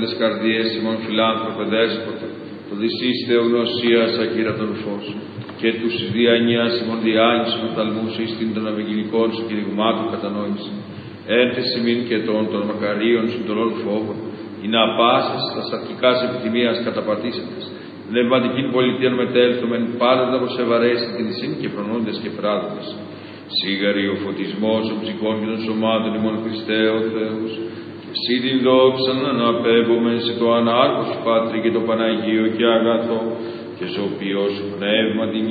τες καρδιές ημών φιλάνθρωπε δέσποτε, το δυσίς θεογνωσίας ακύρατον φως, και τους διανιάς ημών διάνοις οφθαλμούς εις των ευαγγελικών σου κηρυγμάτων κατανόηση. Ένθες ημίν και των μακαρίων σου τολών φόβων, ή να πάσες τα σαρκικάς επιθυμίας καταπατήσαντες, πνευματικήν πολιτείαν μετέλθομεν, πάντα πως ευαρέσει την εισήν και φρονώντες και πράδοντες. Σίγαρη ο φωτισμός των ψυχών και των σωμάτων ημών Χριστέ ο Θεός, και εσύ την δόξαν αναπέμπομεν σε το ανάρχο σου Πάτρι και το Παναγίο και αγαθό, και σωπιό σου πνεύμα την